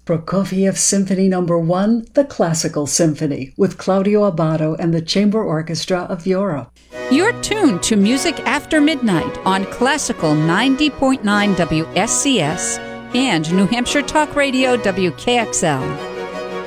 Prokofiev Symphony No. 1, the Classical Symphony, with Claudio Abbado and the Chamber Orchestra of Europe. You're tuned to Music After Midnight on Classical 90.9 WSCS and New Hampshire Talk Radio WKXL.